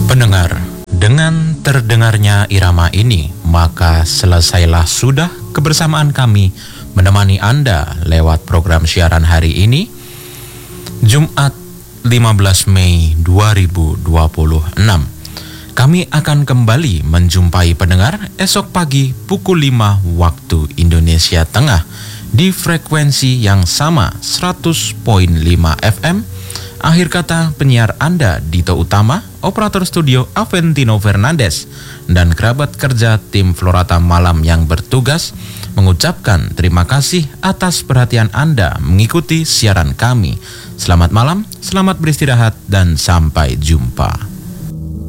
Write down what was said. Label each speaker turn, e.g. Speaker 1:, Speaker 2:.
Speaker 1: Pendengar, dengan terdengarnya irama ini, maka selesailah sudah kebersamaan kami menemani Anda lewat program siaran hari ini, Jumat 15 Mei 2026. Kami akan kembali menjumpai pendengar esok pagi pukul 5 waktu Indonesia Tengah di frekuensi yang sama 100.5 FM. Akhir kata penyiar Anda Dito Utama, operator studio Aventino Fernandes, dan kerabat kerja tim Florata Malam yang bertugas mengucapkan terima kasih atas perhatian Anda mengikuti siaran kami. Selamat malam, selamat beristirahat, dan sampai jumpa.